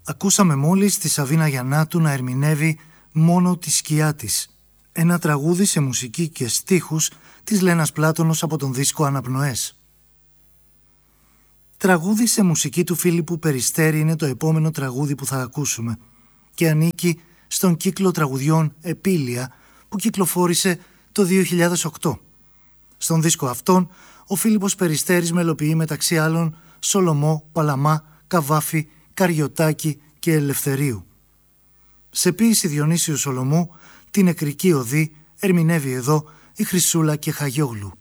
Ακούσαμε μόλις τη Σαβίνα Γιαννάτου να ερμηνεύει «Μόνο τη σκιά της», ένα τραγούδι σε μουσική και στίχους της Λένας Πλάτωνος από τον δίσκο «Αναπνοές». Τραγούδι σε μουσική του Φίλιππου Περιστέρη είναι το επόμενο τραγούδι που θα ακούσουμε και ανήκει στον κύκλο τραγουδιών «Επίλια» που κυκλοφόρησε το 2008. Στον δίσκο αυτόν, ο Φίλιππος Περιστέρης μελοποιεί μεταξύ άλλων Σολομό, Παλαμά, Καβάφη, Καριωτάκη και Ελευθερίου. Σε ποίηση Διονύσιου Σολομού, την Νεκρική Οδή ερμηνεύει εδώ η Χρυσούλα και Χαγιόγλου.